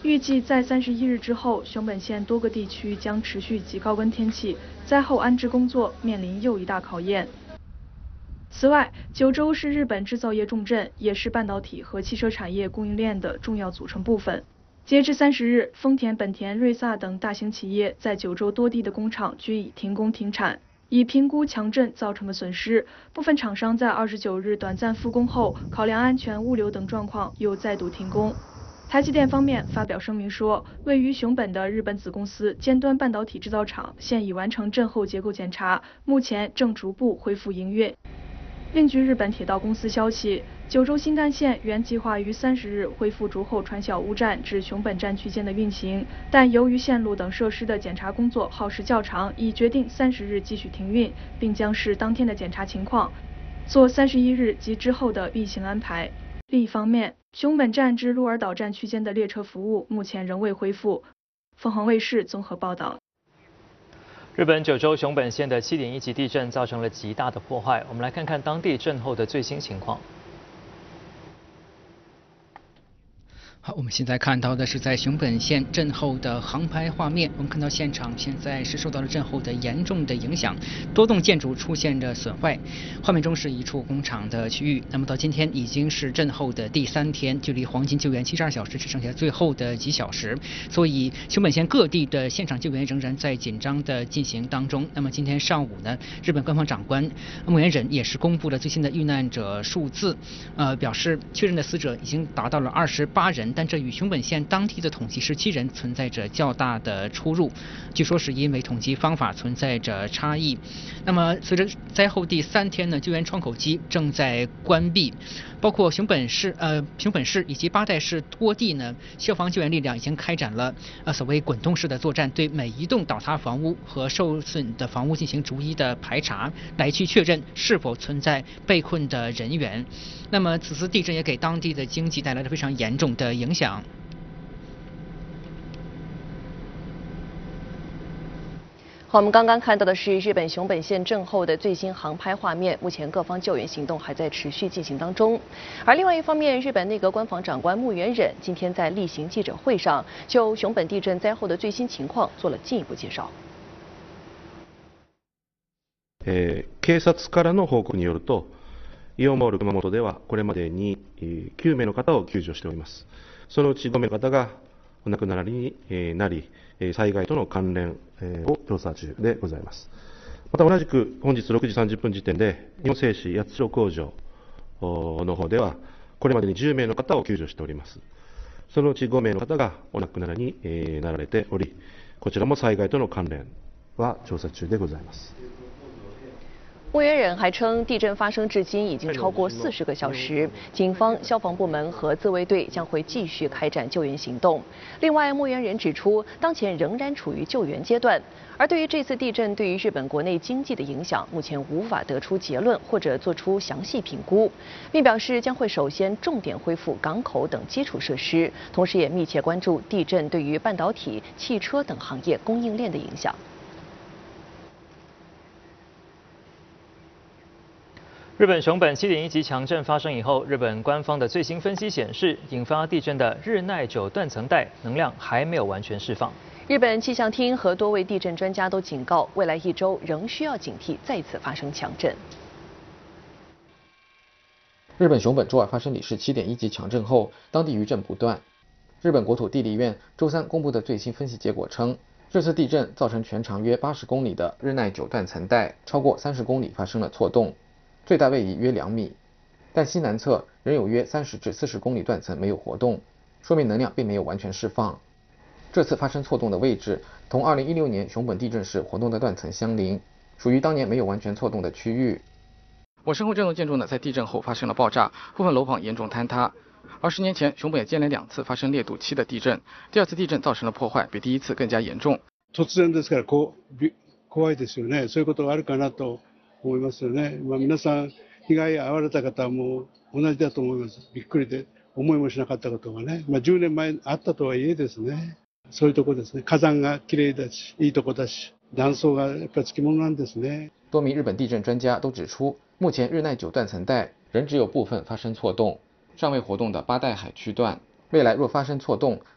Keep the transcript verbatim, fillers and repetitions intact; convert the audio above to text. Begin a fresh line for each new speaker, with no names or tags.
预计在三十一日之后，熊本县多个地区将持续极高温天气，灾后安置工作面临又一大考验。此外，九州是日本制造业重镇，也是半导体和汽车产业供应链的重要组成部分。截至三十日，丰田、本田、瑞萨等大型企业在九州多地的工厂均已停工停产。以评估强震造成的损失，部分厂商在二十九日短暂复工后，考量安全、物流等状况，又再度停工。台积电方面发表声明说，位于熊本的日本子公司尖端半导体制造厂现已完成震后结构检查，目前正逐步恢复营运。另据日本铁道公司消息，九州新干线原计划于三十日恢复竹后川小屋站至熊本站区间的运行，但由于线路等设施的检查工作耗时较长，已决定三十日继续停运，并将视当天的检查情况，做三十一日及之后的运行安排。另一方面，熊本站至鹿儿岛站区间的列车服务目前仍未恢复。凤凰卫视综合报道。
日本九州熊本县的七点一级地震造成了极大的破坏，我们来看看当地震后的最新情况。
好，我们现在看到的是在熊本县震后的航拍画面。我们看到现场现在是受到了震后的严重的影响，多栋建筑出现着损坏。画面中是一处工厂的区域。那么到今天已经是震后的第三天，距离黄金救援七十二小时只剩下最后的几小时，所以熊本县各地的现场救援仍然在紧张的进行当中。那么今天上午呢，日本官方长官木原忍也是公布了最新的遇难者数字，呃，表示确认的死者已经达到了二十八人。但这与熊本县当地的统计十七人存在着较大的出入，据说是因为统计方法存在着差异。那么随着灾后第三天呢，救援窗口机正在关闭，包括熊本市、呃熊本市以及八代市多地呢，消防救援力量已经开展了呃所谓滚动式的作战，对每一栋倒塌房屋和受损的房屋进行逐一的排查，来去确认是否存在被困的人员。那么此次地震也给当地的经济带来了非常严重的影响。
好，我们刚刚看到的是日本熊本县震后的最新航拍画面，目前各方救援行动还在持续进行当中。而另外一方面，日本内阁官房长官木原忍今天在例行记者会上就熊本地震灾后的最新情况做了进一步介绍。
えー、警察からの報告によると、イオンモール熊本ではこれまでにきゅうめいの方を救助しております。そのうちごめいの方がお亡くなりになり、災害との関連を調査中でございます。また同じく本日ろくじさんじゅっぷん時点で日本製紙八代工場の方ではこれまでにじゅうめいの方を救助しております。そのうちごめいの方がお亡くなりになられており、こちらも災害との関連は調査中でございます。
木原忍还称，地震发生至今已经超过四十个小时，警方、消防部门和自卫队将会继续开展救援行动。另外，木原忍指出，当前仍然处于救援阶段，而对于这次地震对于日本国内经济的影响，目前无法得出结论或者做出详细评估，并表示将会首先重点恢复港口等基础设施，同时也密切关注地震对于半导体、汽车等行业供应链的影响。
日本熊本七点一级强震发生以后，日本官方的最新分析显示，引发地震的日奈久断层带能量还没有完全释放。
日本气象厅和多位地震专家都警告，未来一周仍需要警惕再次发生强震。
日本熊本周二发生里氏七点一级强震后，当地余震不断。日本国土地理院周三公布的最新分析结果称，这次地震造成全长约八十公里的日奈久断层带超过三十公里发生了错动。最大位移约两米，但西南侧仍有约三十至四十公里断层没有活动，说明能量并没有完全释放。这次发生错动的位置同二零一六年熊本地震时活动的断层相邻，属于当年没有完全错动的区域。我身后这栋建筑呢，在地震后发生了爆炸，部分楼房严重坍塌。而十年前，熊本也接连两次发生烈度七的地震，第二次地震造成的破坏比第一次更加严重。
突然ですからこう怖いですよね。そういうことがあるかなと。思いますよね。まあ皆さん被害に遭われた方も同じだと思います。びっくりで思いもしなかったことがね、まあじゅうねんまえあったとはいえですね、そういうとこですね。火山が綺麗だし、いいとこだし、断層がやっぱりつきものなんですね。
多名日本地震专家都指出，目前日奈久断层带仍只有部分发生错动，尚未活动的八代海区段，未来若发生错动，